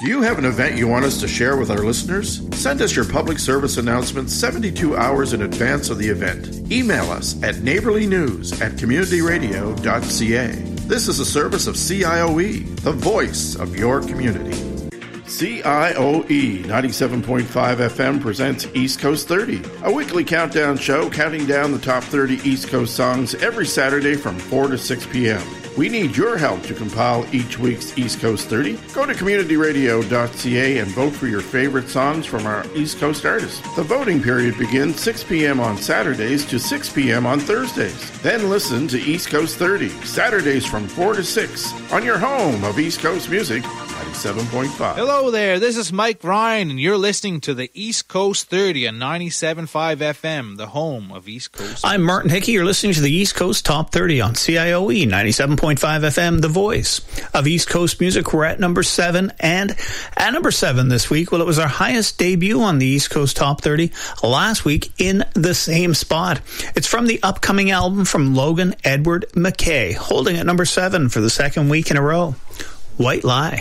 Do you have an event you want us to share with our listeners? Send us your public service announcement 72 hours in advance of the event. Email us at neighborlynews@communityradio.ca. This is a service of CIOE, the voice of your community. CIOE 97.5 FM presents East Coast 30, a weekly countdown show counting down the top 30 East Coast songs every Saturday from 4 to 6 p.m. We need your help to compile each week's East Coast 30. Go to communityradio.ca and vote for your favorite songs from our East Coast artists. The voting period begins 6 p.m. on Saturdays to 6 p.m. on Thursdays. Then listen to East Coast 30, Saturdays from 4 to 6, on your home of East Coast music, 97.5. Hello there, this is Mike Ryan, and you're listening to the East Coast 30 on 97.5 FM, the home of East Coast. I'm Martin Hickey. You're listening to the East Coast Top 30 on CIOE 97.5 FM, the voice of East Coast music. We're at number 7, and at number 7 this week, well, it was our highest debut on the East Coast Top 30 last week in the same spot. It's from the upcoming album from Logan Edward McKay, holding at number 7 for the second week in a row, White Lie.